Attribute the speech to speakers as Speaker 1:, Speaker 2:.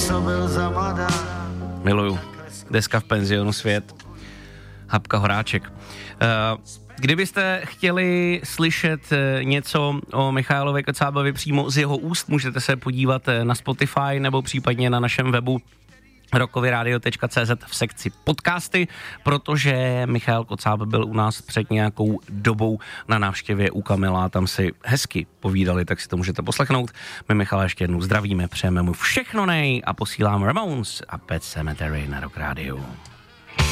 Speaker 1: co byl za mladá.
Speaker 2: Miluju. Deska v penzionu Svět. Hapka Horáček. Kdybyste chtěli slyšet něco o Michailovi Kocábovi přímo z jeho úst, můžete se podívat na Spotify nebo případně na našem webu rockovyradio.cz v sekci podcasty, protože Michail Kocáb byl u nás před nějakou dobou na návštěvě u Kamila, tam si hezky povídali, tak si to můžete poslechnout. My Michala ještě jednou zdravíme, přejeme mu všechno nej a posíláme Ramones a Pet Sematary na Rock Radio.